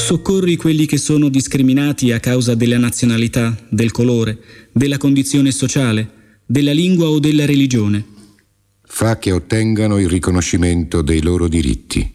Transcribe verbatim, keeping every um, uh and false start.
Soccorri quelli che sono discriminati a causa della nazionalità, del colore, della condizione sociale, della lingua o della religione. Fa che ottengano il riconoscimento dei loro diritti.